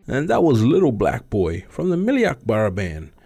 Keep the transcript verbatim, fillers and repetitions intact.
And that was Little Black Boy from the Miliak Baraban